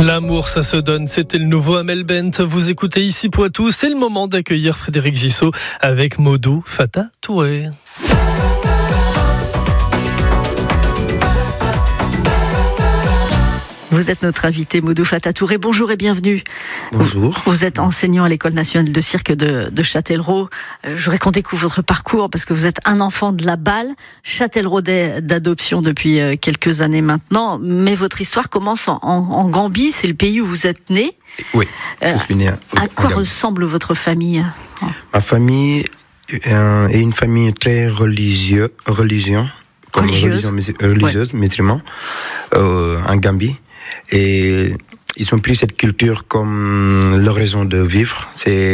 L'amour, ça se donne, c'était le nouveau Amel Bent. Vous écoutez ici Poitou, c'est le moment d'accueillir Frédéric Gissot avec Modou Fata Touré. Vous êtes notre invité, Modou Fata Touré. Bonjour et bienvenue. Bonjour. Vous êtes enseignant à l'École nationale de cirque de Châtellerault. Je voudrais qu'on découvre votre parcours parce que vous êtes un enfant de la Balle, Châtelleraudais d'adoption depuis quelques années maintenant. Mais votre histoire commence en Gambie, c'est le pays où vous êtes né. Oui, je suis né à quoi ressemble votre famille ? Ma famille est une famille très religieuse, musulmane, en Gambie. Et ils ont pris cette culture comme leur raison de vivre.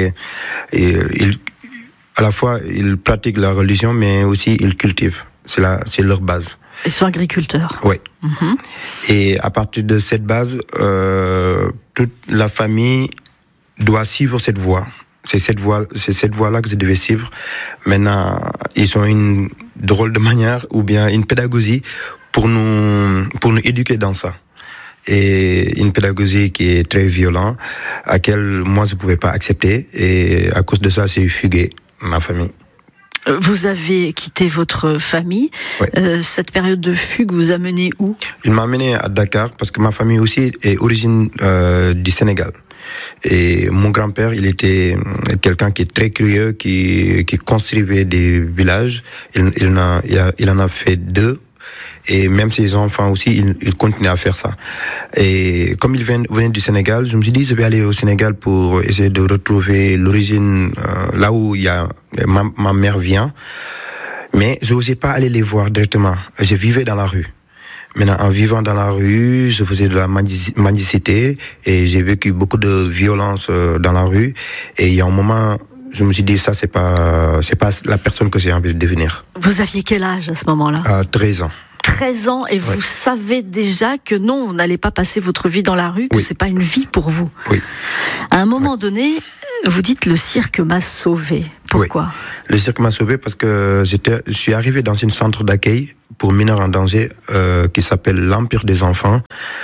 À la fois, ils pratiquent la religion, mais aussi ils cultivent. C'est leur base. Ils sont agriculteurs. Oui. Mm-hmm. Et à partir de cette base, toute la famille doit suivre cette voie. C'est cette voie-là que je devais suivre. Maintenant, ils ont une drôle de manière ou bien une pédagogie pour nous éduquer dans ça. Et une pédagogie qui est très violente, à laquelle moi je pouvais pas accepter. Et à cause de ça, j'ai fugué ma famille. Vous avez quitté votre famille. Ouais. Cette période de fugue vous a mené où ? Il m'a amené à Dakar parce que ma famille aussi est origine du Sénégal. Et mon grand-père, il était quelqu'un qui est très curieux, qui construisait des villages. Il en a fait 2. Et même ses enfants aussi, ils continuent à faire ça. Et comme il venait du Sénégal, je me suis dit, je vais aller au Sénégal pour essayer de retrouver l'origine, là où ma mère vient. Mais je n'osais pas aller les voir directement. Je vivais dans la rue. Maintenant, en vivant dans la rue, je faisais de la mendicité et j'ai vécu beaucoup de violence dans la rue. Et il y a un moment, je me suis dit, ça, c'est pas la personne que j'ai envie de devenir. Vous aviez quel âge à ce moment-là ? 13 ans. 13 ans, et vous savez déjà que non, vous n'allez pas passer votre vie dans la rue, que c'est pas une vie pour vous. Oui. À un moment donné, vous dites le cirque m'a sauvé. Pourquoi ? Le cirque m'a sauvé parce que je suis arrivé dans un centre d'accueil pour mineurs en danger qui s'appelle l'Empire des enfants.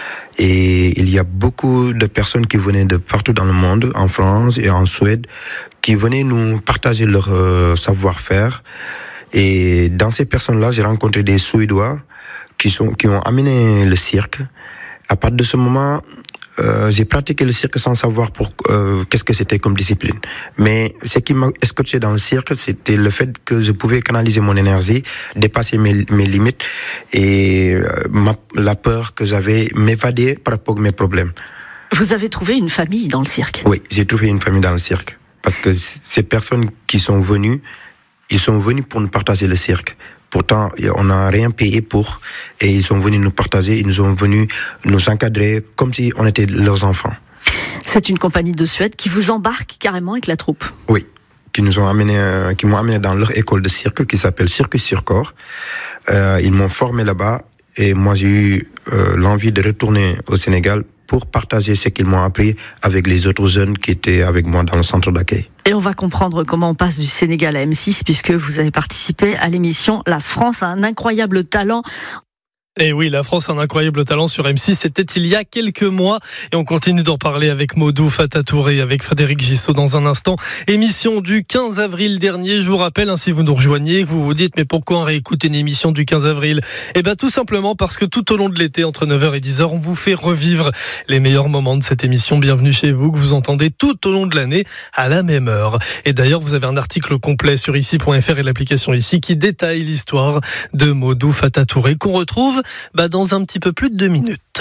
Et il y a beaucoup de personnes qui venaient de partout dans le monde, en France et en Suède, qui venaient nous partager leur savoir-faire. Et dans ces personnes-là, j'ai rencontré des Suédois qui ont amené le cirque. À partir de ce moment, j'ai pratiqué le cirque sans savoir qu'est-ce que c'était comme discipline. Mais ce qui m'a escorté dans le cirque, c'était le fait que je pouvais canaliser mon énergie, dépasser mes limites et la peur que j'avais, m'évader par rapport à mes problèmes. Vous avez trouvé une famille dans le cirque ? Oui, j'ai trouvé une famille dans le cirque. Parce que ces personnes qui sont venues, ils sont venus pour nous partager le cirque. Pourtant, on n'a rien payé pour. Et ils sont venus nous partager, ils sont venus nous encadrer comme si on était leurs enfants. C'est une compagnie de Suède qui vous embarque carrément avec la troupe ? Oui, qui m'ont amené dans leur école de cirque qui s'appelle Circus sur Corps. Ils m'ont formé là-bas et moi j'ai eu l'envie de retourner au Sénégal pour partager ce qu'ils m'ont appris avec les autres jeunes qui étaient avec moi dans le centre d'accueil. Et on va comprendre comment on passe du Sénégal à M6 puisque vous avez participé à l'émission La France a un incroyable talent. Et oui, la France a un incroyable talent sur M6, c'était il y a quelques mois. Et on continue d'en parler avec Modou Fata Touré, avec Frédéric Gissot dans un instant. Émission du 15 avril dernier, je vous rappelle, si vous nous rejoignez, que vous vous dites, mais pourquoi on réécoute une émission du 15 avril ? Eh bien, tout simplement parce que tout au long de l'été, entre 9h et 10h, on vous fait revivre les meilleurs moments de cette émission. Bienvenue chez vous, que vous entendez tout au long de l'année, à la même heure. Et d'ailleurs, vous avez un article complet sur ici.fr et l'application Ici qui détaille l'histoire de Modou Fata Touré, qu'on retrouve dans un petit peu plus de 2 minutes.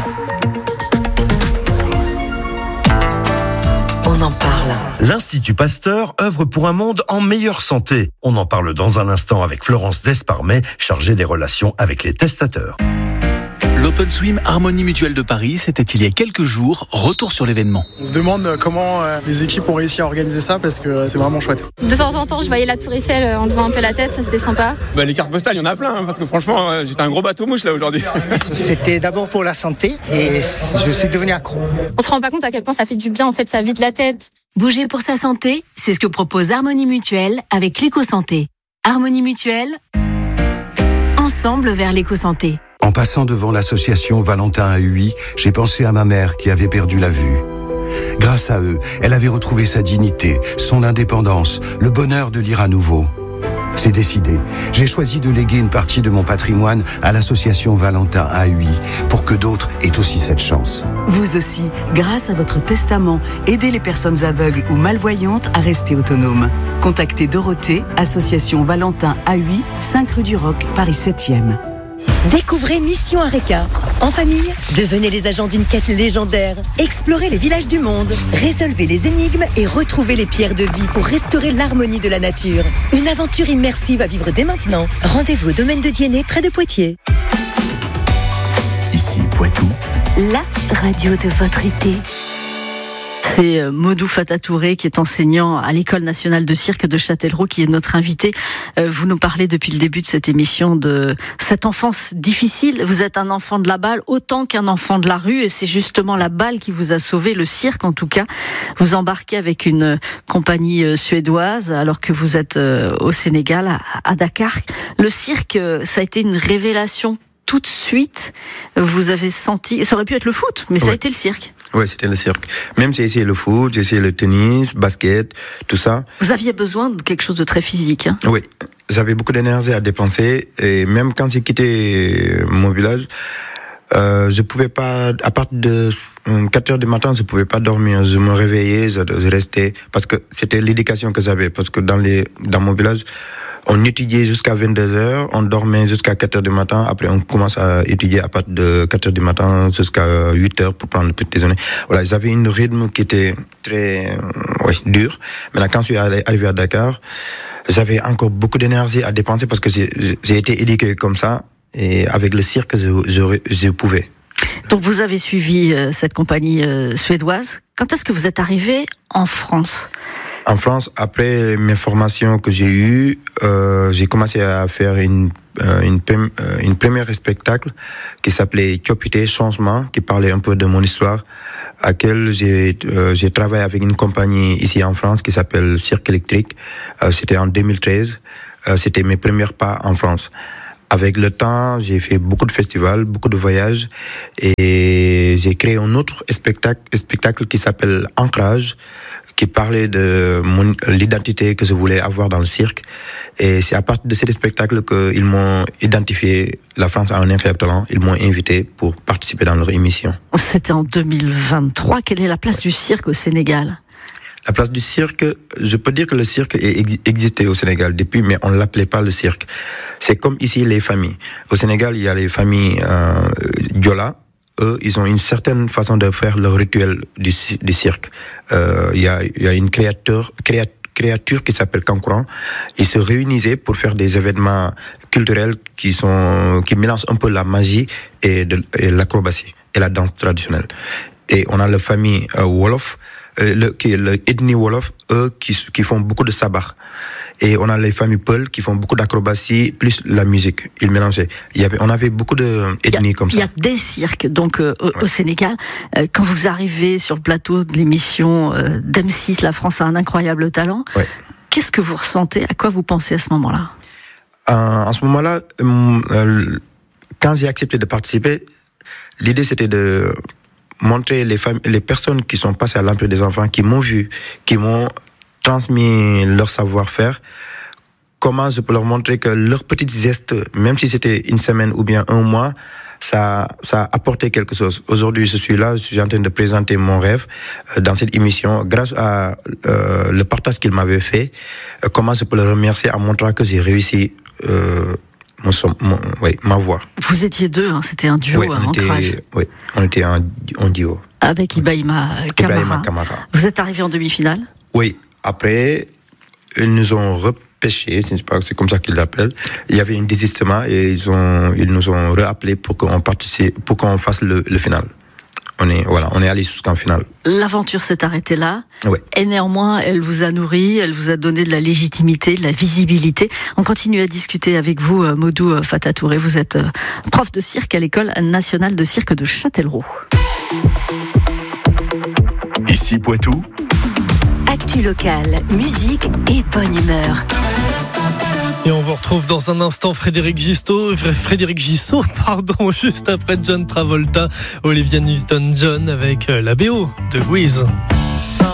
On en parle. L'Institut Pasteur œuvre pour un monde en meilleure santé. On en parle dans un instant avec Florence Desparmet, chargée des relations avec les testateurs. L'Open Swim Harmonie Mutuelle de Paris, c'était il y a quelques jours. Retour sur l'événement. On se demande comment les équipes ont réussi à organiser ça parce que c'est vraiment chouette. De temps en temps, je voyais la Tour Eiffel en levant un peu la tête, ça c'était sympa. Les cartes postales, il y en a plein parce que franchement, j'étais un gros bateau mouche là aujourd'hui. C'était d'abord pour la santé et je suis devenu accro. On se rend pas compte à quel point ça fait du bien, en fait, ça vide la tête. Bouger pour sa santé, c'est ce que propose Harmonie Mutuelle avec l'éco-santé. Harmonie Mutuelle, ensemble vers l'éco-santé. En passant devant l'association Valentin AUI, j'ai pensé à ma mère qui avait perdu la vue. Grâce à eux, elle avait retrouvé sa dignité, son indépendance, le bonheur de lire à nouveau. C'est décidé. J'ai choisi de léguer une partie de mon patrimoine à l'association Valentin AUI pour que d'autres aient aussi cette chance. Vous aussi, grâce à votre testament, aidez les personnes aveugles ou malvoyantes à rester autonomes. Contactez Dorothée, association Valentin AUI, 5 rue du Roc, Paris 7e. Découvrez Mission Areca. En famille, devenez les agents d'une quête légendaire. Explorez les villages du monde. Résolvez les énigmes et retrouvez les pierres de vie pour restaurer l'harmonie de la nature. Une aventure immersive à vivre dès maintenant. Rendez-vous au domaine de Diennet, près de Poitiers. Ici, Poitou. La radio de votre été. C'est Modou Fatatouré qui est enseignant à l'École nationale de cirque de Châtellerault qui est notre invité. Vous nous parlez depuis le début de cette émission de cette enfance difficile. Vous êtes un enfant de la balle autant qu'un enfant de la rue et c'est justement la balle qui vous a sauvé, le cirque en tout cas. Vous embarquez avec une compagnie suédoise alors que vous êtes au Sénégal, à Dakar. Le cirque, ça a été une révélation tout de suite. Vous avez senti, ça aurait pu être le foot, mais ça a été le cirque. Oui, c'était le cirque. Même j'ai essayé le foot, j'ai essayé le tennis, basket, tout ça. Vous aviez besoin de quelque chose de très physique. Hein ? Oui, j'avais beaucoup d'énergie à dépenser. Et même quand j'ai quitté mon village, je pouvais pas, à partir de 4 heures du matin, je pouvais pas dormir. Je me réveillais, je restais, parce que c'était l'éducation que j'avais. Parce que dans mon village, on étudiait jusqu'à 22h, on dormait jusqu'à 4h du matin, après on commence à étudier à partir de 4h du matin jusqu'à 8h pour prendre le petit déjeuner. Voilà, j'avais un rythme qui était très dur. Maintenant, quand je suis arrivé à Dakar, j'avais encore beaucoup d'énergie à dépenser parce que j'ai été éduqué comme ça, et avec le cirque, je pouvais. Donc vous avez suivi cette compagnie suédoise. Quand est-ce que vous êtes arrivé en France ? En France, après mes formations que j'ai eues, j'ai commencé à faire une première spectacle qui s'appelait Chopité Changement, qui parlait un peu de mon histoire, à laquelle j'ai travaillé avec une compagnie ici en France qui s'appelle Cirque Électrique. C'était en 2013. C'était mes premiers pas en France. Avec le temps, j'ai fait beaucoup de festivals, beaucoup de voyages, et j'ai créé un autre spectacle qui s'appelle Ancrage, qui parlait de l'identité que je voulais avoir dans le cirque. Et c'est à partir de cet spectacle qu'ils m'ont identifié. La France a un incroyable talent. Ils m'ont invité pour participer dans leur émission. C'était en 2023. Quelle est la place du cirque au Sénégal ? La place du cirque, je peux dire que le cirque existait au Sénégal depuis, mais on ne l'appelait pas le cirque. C'est comme ici les familles. Au Sénégal, il y a les familles Diola. Eux, ils ont une certaine façon de faire leur rituel du cirque. Il y a une créature qui s'appelle Kankouran. Ils se réunissaient pour faire des événements culturels qui mélangent un peu la magie et l'acrobatie et la danse traditionnelle. Et on a la famille Wolof, qui est l'ethnie Wolof, eux qui font beaucoup de sabbat. Et on a les familles Peul qui font beaucoup d'acrobatie, plus la musique. Ils mélangeaient. On avait beaucoup d'ethnies comme ça. Il y a des cirques donc au Sénégal. Quand vous arrivez sur le plateau de l'émission d'M6, La France a un incroyable talent, qu'est-ce que vous ressentez ? À quoi vous pensez à ce moment-là ? En ce moment-là, quand j'ai accepté de participer, l'idée c'était de montrer les personnes qui sont passées à l'Empire des enfants, qui m'ont vu, qui m'ont transmis leur savoir-faire, comment je peux leur montrer que leurs petits gestes, même si c'était une semaine ou bien un mois, ça a apporté quelque chose. Aujourd'hui, je suis là, je suis en train de présenter mon rêve dans cette émission, grâce à le partage qu'il m'avait fait, comment je peux le remercier en montrant que j'ai réussi ma voix. Vous étiez deux, hein, c'était un duo, Ancrage. Oui, on était un duo. Avec Ibrahima Kamara. Vous êtes arrivé en demi-finale ? Oui. Après, ils nous ont repêchés, c'est comme ça qu'ils l'appellent. Il y avait un désistement et ils nous ont rappelé pour qu'on participe, pour qu'on fasse le final. On est allé jusqu'en finale. L'aventure s'est arrêtée là. Oui. Et néanmoins, elle vous a nourri, elle vous a donné de la légitimité, de la visibilité. On continue à discuter avec vous, Modou Fatatouré. Vous êtes prof de cirque à l'École nationale de cirque de Châtellerault. Ici Poitou. Actu locale, musique et bonne humeur. Et Et on vous retrouve dans un instant Frédéric Gissot, juste après John Travolta, Olivia Newton-John avec la BO de Wiz.